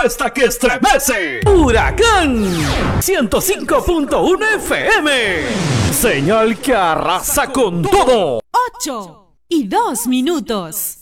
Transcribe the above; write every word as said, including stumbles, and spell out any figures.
respuesta que estremece. Huracán ciento cinco punto uno F M. Señal que arrasa con todo. ocho y dos minutos.